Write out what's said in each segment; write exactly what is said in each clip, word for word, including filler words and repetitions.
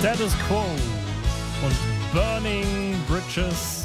Status Quo und Burning Bridges.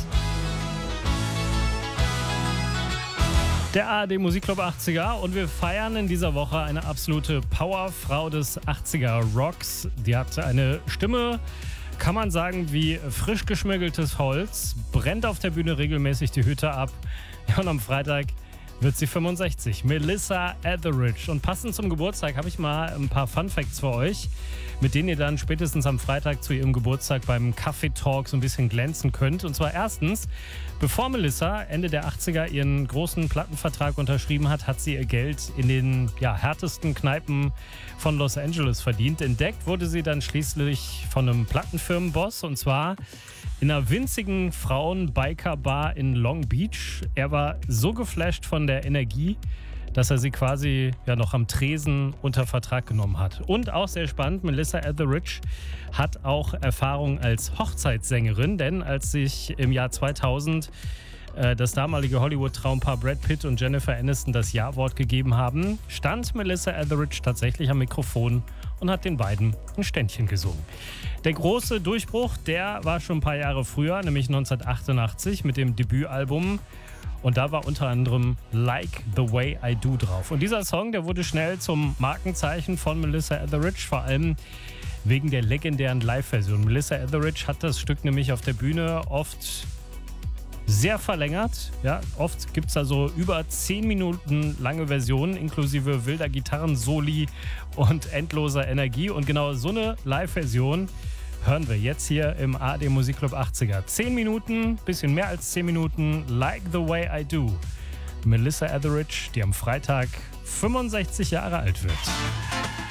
Der A R D Musikclub achtziger und wir feiern in dieser Woche eine absolute Powerfrau des achtziger Rocks. Die hat eine Stimme, kann man sagen, wie frisch geschmirgeltes Holz, brennt auf der Bühne regelmäßig die Hütte ab. Ja, und am Freitag wird sie fünfundsechzig. Melissa Etheridge. Und passend zum Geburtstag habe ich mal ein paar Funfacts für euch, mit denen ihr dann spätestens am Freitag zu ihrem Geburtstag beim Kaffee Talk so ein bisschen glänzen könnt. Und zwar erstens, bevor Melissa Ende der achtziger ihren großen Plattenvertrag unterschrieben hat, hat sie ihr Geld in den ja, härtesten Kneipen von Los Angeles verdient. Entdeckt wurde sie dann schließlich von einem Plattenfirmenboss, und zwar in einer winzigen Frauen-Biker-Bar in Long Beach. Er war so geflasht von der Energie, dass er sie quasi ja noch am Tresen unter Vertrag genommen hat. Und auch sehr spannend, Melissa Etheridge hat auch Erfahrung als Hochzeitssängerin, denn als sich im Jahr zweitausend äh, das damalige Hollywood-Traumpaar Brad Pitt und Jennifer Aniston das Ja-Wort gegeben haben, stand Melissa Etheridge tatsächlich am Mikrofon und hat den beiden ein Ständchen gesungen. Der große Durchbruch, der war schon ein paar Jahre früher, nämlich neunzehnhundertachtundachtzig mit dem Debütalbum. Und da war unter anderem Like the Way I Do drauf. Und dieser Song, der wurde schnell zum Markenzeichen von Melissa Etheridge, vor allem wegen der legendären Live-Version. Melissa Etheridge hat das Stück nämlich auf der Bühne oft sehr verlängert. Ja, oft gibt es da so über zehn Minuten lange Versionen, inklusive wilder Gitarrensoli und endloser Energie. Und genau so eine Live-Version hören wir jetzt hier im A R D Musikclub achtziger. zehn Minuten, bisschen mehr als zehn Minuten, Like the Way I Do. Melissa Etheridge, die am Freitag fünfundsechzig Jahre alt wird.